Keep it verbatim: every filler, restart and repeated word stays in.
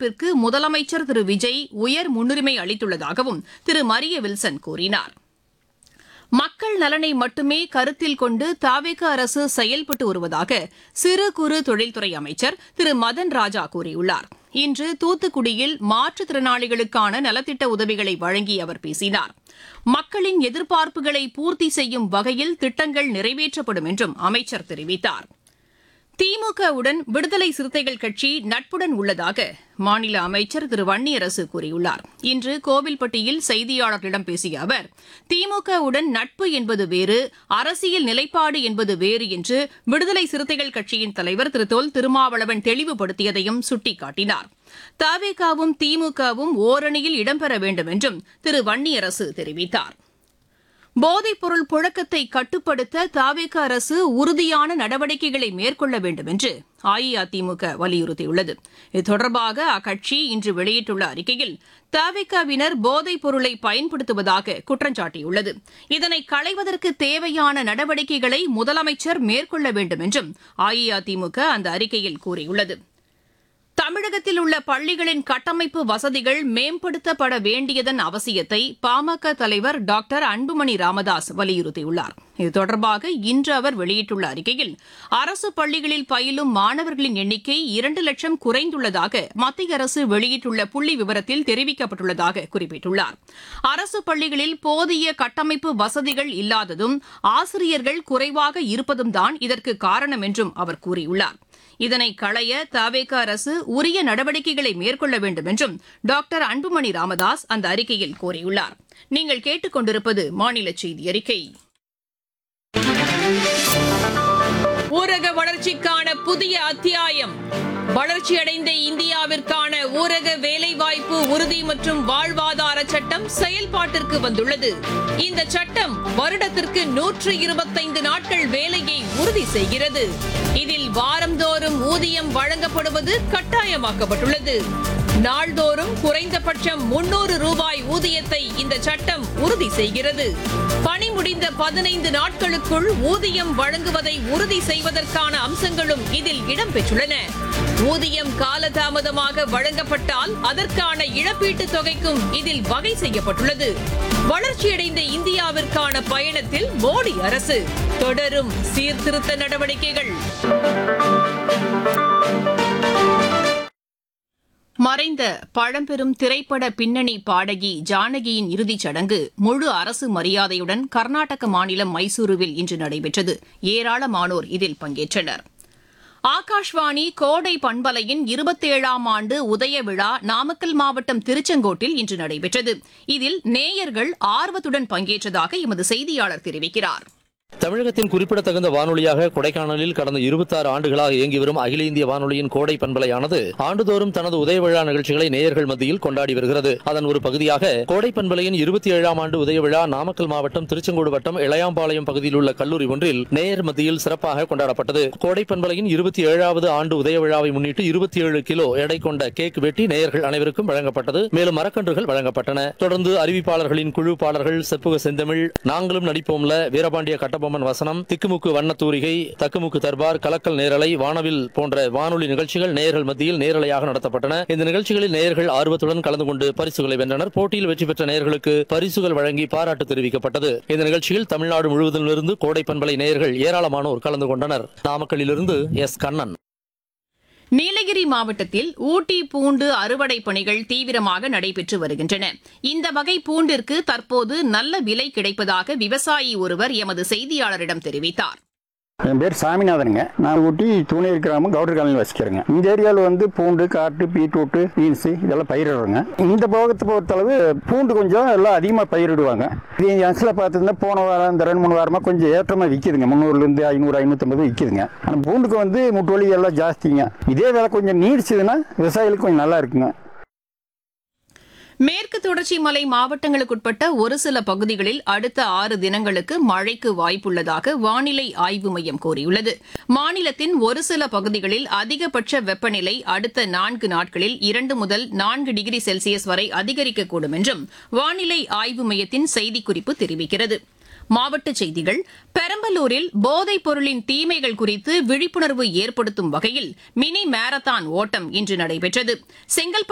பாதுகாப்பிற்கு முதலமைச்சர் திரு விஜய் உயர் முன்னுரிமை அளித்துள்ளதாகவும் திரு மரிய வில்சன் கூறினார். மக்கள் நலனை மட்டுமே கருத்தில் கொண்டு தவேக அரசு செயல்பட்டு வருவதாக சிறு குறு தொழில்துறை அமைச்சர் திரு மதன் ராஜா கூறியுள்ளார். இன்று தூத்துக்குடியில் மாற்றுத்திறனாளிகளுக்கான நலத்திட்ட உதவிகளை வழங்கி அவர் பேசினார். மக்களின் எதிர்பார்ப்புகளை பூர்த்தி செய்யும் வகையில் திட்டங்கள் நிறைவேற்றப்படும் என்றும் அமைச்சர் தெரிவித்தார். திமுகவுடன் விடுதலை சிறுத்தைகள் கட்சி நட்புடன் உள்ளதாக மாநில அமைச்சர் திரு வன்னியரசு கூறியுள்ளார். இன்று கோவில்பட்டியில் செய்தியாளர்களிடம் பேசிய அவர், திமுகவுடன் நட்பு என்பது வேறு, அரசியல் நிலைப்பாடு என்பது வேறு என்று விடுதலை சிறுத்தைகள் கட்சியின் தலைவர் திரு தொல் திருமாவளவன் தெளிவுபடுத்தியதையும் சுட்டிக்காட்டினார். தவேகாவும் திமுகவும் ஓரணியில் இடம்பெற வேண்டும் என்றும் திரு வன்னியரசு தெரிவித்தார். போதைப்பொருள் புழக்கத்தை கட்டுப்படுத்த தவேக அரசு உறுதியான நடவடிக்கைகளை மேற்கொள்ள வேண்டும் என்று அஇஅதிமுக வலியுறுத்தியுள்ளது. இது தொடர்பாக அக்கட்சி இன்று வெளியிட்டுள்ள அறிக்கையில் தவேகவினர் போதைப் பொருளை பயன்படுத்துவதாக குற்றம் சாட்டியுள்ளது. இதனை களைவதற்கு தேவையான நடவடிக்கைகளை முதலமைச்சர் மேற்கொள்ள வேண்டும் என்றும் அஇஅதிமுக அந்த அறிக்கையில் கூறியுள்ளது. தமிழகத்தில் உள்ள பள்ளிகளின் கட்டமைப்பு வசதிகள் மேம்படுத்தப்பட வேண்டியதன் அவசியத்தை பாமக தலைவர் டாக்டர் அன்புமணி ராமதாஸ் வலியுறுத்தியுள்ளார். இது தொடர்பாக இன்று அவர் வெளியிட்டுள்ள அறிக்கையில், அரசு பள்ளிகளில் பயிலும் மாணவர்களின் எண்ணிக்கை இரண்டு லட்சம் குறைந்துள்ளதாக மத்திய அரசு வெளியிட்டுள்ள புள்ளி விவரத்தில் தெரிவிக்கப்பட்டுள்ளதாக குறிப்பிட்டுள்ளார். அரசு பள்ளிகளில் போதிய கட்டமைப்பு வசதிகள் இல்லாததும் ஆசிரியர்கள் குறைவாக இருப்பதும் தான் இதற்கு காரணம் என்றும் அவர் கூறியுள்ளார். இதனை களைய தவேக அரசு உரிய நடவடிக்கைகளை மேற்கொள்ள வேண்டும் என்றும் டாக்டர் அன்புமணி ராமதாஸ் அந்த அறிக்கையில் கோரியுள்ளார். நீங்கள் கேட்டுக் கொண்டிருப்பது மாநில செய்தி அறிக்கை. ஊரக வளர்ச்சிக்கான புதிய அத்தியாயம். வளர்ச்சியடைந்த இந்தியாவிற்கான ஊரக வேலைவாய்ப்பு உறுதி மற்றும் வாழ்வாதார சட்டம் செயல்பாட்டிற்கு வந்துள்ளது. இந்த சட்டம் வருடத்திற்கு நூற்று இருபத்தைந்து நாட்கள் வேலையை உறுதி செய்கிறது. இதில் வாரந்தோறும் ஊதியம் வழங்கப்படுவது கட்டாயமாக்கப்பட்டுள்ளது. நாள்தோறும் குறைந்தபட்சம் முன்னூறு ரூபாய் ஊதியத்தை இந்த சட்டம் உறுதி செய்கிறது. பணி முடிந்த பதினைந்து நாட்களுக்குள் ஊதியம் வழங்குவதை உறுதி செய்வதற்கான அம்சங்களும் இதில் இடம்பெற்றுள்ளன. ஊதியம் காலதாமதமாக வழங்கப்பட்டால் அதற்கான இழப்பீட்டுத் தொகைக்கும் இதில் வகை செய்யப்பட்டுள்ளது. வளர்ச்சியடைந்த இந்தியாவிற்கான பயணத்தில் மோடி அரசு தொடரும் சீர்திருத்த நடவடிக்கைகள். மறைந்த பழம்பெரும் திரைப்பட பின்னணி பாடகி ஜானகியின் இறுதிச் சடங்கு முழு அரசு மரியாதையுடன் கர்நாடக மாநிலம் மைசூருவில் இன்று நடைபெற்றது. ஏராளமானோர் இதில் பங்கேற்றனர். ஆகாஷ்வாணி கோடை பண்பலையின் இருபத்தேழாம் ஆண்டு உதய விழா நாமக்கல் மாவட்டம் திருச்செங்கோட்டில் இன்று நடைபெற்றது. இதில் நேயர்கள் ஆர்வத்துடன் பங்கேற்றதாக எமது செய்தியாளர் தெரிவிக்கிறார். தமிழகத்தின் குறிப்பிடத்தகுந்த வானொலியாக கொடைக்கானலில் கடந்த இருபத்தாறு ஆண்டுகளாக இயங்கி வரும் அகில இந்திய வானொலியின் கோடை பண்பலையானது ஆண்டுதோறும் தனது உதய விழா நிகழ்ச்சிகளை நேயர்கள் மத்தியில் கொண்டாடி வருகிறது. அதன் ஒரு பகுதியாக கோடை பண்பலையின் இருபத்தி ஏழாம் ஆண்டு உதய விழா நாமக்கல் மாவட்டம் திருச்செங்கோடு வட்டம் இளையாம்பாளையம் பகுதியில் உள்ள கல்லூரி ஒன்றில் நேயர் மத்தியில் சிறப்பாக கொண்டாடப்பட்டது. கோடை பண்பலையின் இருபத்தி ஏழாவது ஆண்டு உதய விழாவை முன்னிட்டு இருபத்தி ஏழு கிலோ எடை கொண்ட கேக் வெட்டி நேயர்கள் அனைவருக்கும் வழங்கப்பட்டது. மேலும் மரக்கன்றுகள் வழங்கப்பட்டன. தொடர்ந்து அறிவிப்பாளர்களின் குழு பாடல்கள் செப்புக செந்தமிழ், நாங்களும் நடிப்போம்ல, வீரபாண்டிய கட்ட பொம்மன் வசனம், திக்குமுக்கு வண்ணத்தூரிகை, தக்குமுக்கு தர்பார், கலக்கல் நேரலை, வானவில் போன்ற வானொலி நிகழ்ச்சிகள் நேயர்கள் மத்தியில் நேரலையாக நடத்தப்பட்டன. இந்த நிகழ்ச்சிகளில் நேயர்கள் ஆர்வத்துடன் கலந்து கொண்டு பரிசுகளை வென்றனர். போட்டியில் வெற்றி பெற்ற நேயர்களுக்கு பரிசுகள் வழங்கி பாராட்டு தெரிவிக்கப்பட்டது. இந்த நிகழ்ச்சியில் தமிழ்நாடு முழுவதிலிருந்து கோடை பண்பலை நேயர்கள் ஏராளமானோர் கலந்து கொண்டனர். நாமக்கல்லிலிருந்து எஸ் கண்ணன். நீலகிரி மாவட்டத்தில் ஊட்டி பூண்டு அறுவடை பணிகள் தீவிரமாக நடைபெற்று வருகின்றன. இந்த வகை பூண்டிற்கு தற்போது நல்ல விலை கிடைப்பதாக விவசாயி ஒருவர் எமது செய்தியாளரிடம் தெரிவித்தார். என் பேர் சாமிநாதனுங்க. நான் ஊட்டி தூணேரி கிராமம் கவுடர் காலனி வசிக்கிறேங்க. இந்த ஏரியாவில் வந்து பூண்டு, காட்டு, பீட்ரூட்டு, பீன்ஸு இதெல்லாம் பயிரிடுறோங்க. இந்த போகத்தை பொறுத்தளவு பூண்டு கொஞ்சம் எல்லாம் அதிகமாக பயிரிடுவாங்க. இது அசில் பார்த்துருந்தா போன வாரம் இந்த ரெண்டு மூணு வாரமாக கொஞ்சம் ஏற்றமாக விற்கிதுங்க. முந்நூறுலேருந்து ஐநூறு ஐநூற்றம்பது விற்கிதுங்க. ஆனால் பூண்டுக்கு வந்து முட்டுவலி எல்லாம் ஜாஸ்திங்க. இதே வேலை கொஞ்சம் நீடிச்சதுன்னா விவசாயிகளுக்கு கொஞ்சம் நல்லா இருக்குங்க. மேற்கு தொடர்ச்சி மலை மாவட்டங்களுக்குட்பட்ட ஒரு சில பகுதிகளில் அடுத்த ஆறு தினங்களுக்கு மழைக்கு வாய்ப்புள்ளதாக வானிலை ஆய்வு மையம் கூறியுள்ளது. மாநிலத்தின் ஒரு சில பகுதிகளில் அதிகபட்ச வெப்பநிலை அடுத்த நான்கு நாட்களில் இரண்டு முதல் நான்கு டிகிரி செல்சியஸ் வரை அதிகரிக்கக்கூடும் என்றும் வானிலை ஆய்வு மையத்தின் செய்திக்குறிப்பு தெரிவிக்கிறது. மாவட்டச் செய்திகள். பெரம்பலூரில் போதைப் பொருளின் தீமைகள் குறித்து விழிப்புணர்வு ஏற்படுத்தும் வகையில் மினி மாரத்தான் ஓட்டம் இன்று நடைபெற்றது. செங்கல்பட்டு